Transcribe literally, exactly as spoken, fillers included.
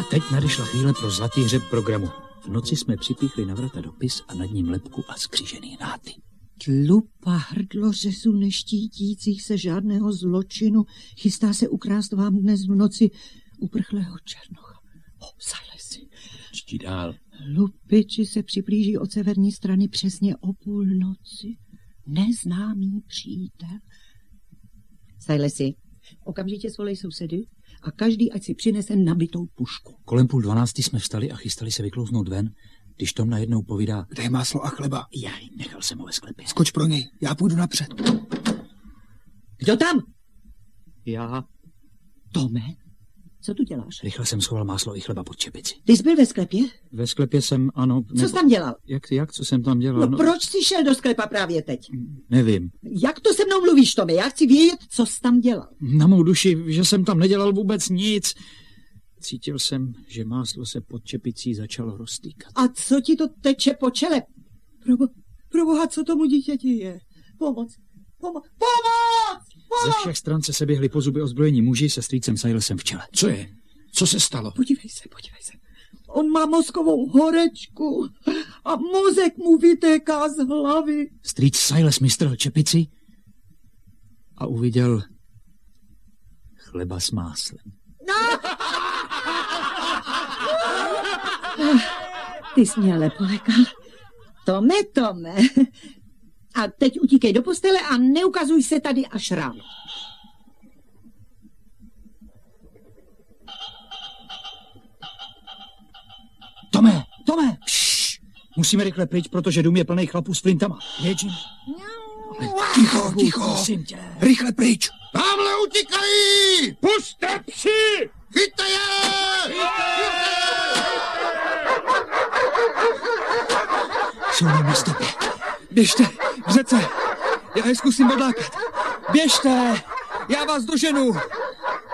Teď nadešla chvíle pro zlatý hřeb programu. V noci jsme připíchli na vrata dopis a nad ním lebku a skřížený náty. Tlupa hrdlo řezu neštítících se žádného zločinu chystá se ukrást vám dnes v noci uprchlého černocha. O, Silesi. Čtí dál. Lupiči se přiblíží od severní strany přesně o půlnoci. Neznámý přítel. Silesi, okamžitě svolej sousedy a každý ať si přinese nabitou pušku. Kolem půl dvanáctý jsme vstali a chystali se vyklouznout ven, když Tom najednou povídá: Kde je máslo a chleba? Jaj, nechal jsem ho ve sklepě. Skoč pro něj, já půjdu napřed. Kdo tam? Já. Tome, co tu děláš? Rychle jsem schoval máslo i chleba pod čepici. Ty jsi byl ve sklepě? Ve sklepě jsem, ano. Co jsi tam dělal? Jak, jak, co jsem tam dělal? No, no proč jsi šel do sklepa právě teď? Nevím. Jak to se mnou mluvíš, Tome? Já chci vědět, co jsi tam dělal. Na mou duši, že jsem tam nedělal vůbec nic. Cítil jsem, že máslo se pod čepicí začalo roztýkat. A co ti to teče po čele? Probo, proboha, co tomu dítěti je? Pomoc, pomoc, pomoc! Ze všech stran se seběhli po zuby ozbrojení muži se strýcem Silesem v čele. Co je? Co se stalo? Podívej se, podívej se. On má mozkovou horečku a mozek mu vytéká z hlavy. Strýc Siles mi strhl čepici a uviděl chleba s máslem. Ty jsi mě ale polekal. Tome, Tome. A teď utíkej do postele a neukazuj se tady až ráno. Tome, Tome! Pšš, musíme rychle pryč, protože dům je plný chlapů s flintama. Ježím. Ticho, ticho. Prosím tě. Rychle pryč. Tamhle utíkají! Puste psi! Chyťte je! Jsou na mé stopě. Běžte, v řece. Já je zkusím odlákat. Běžte, já vás doženu.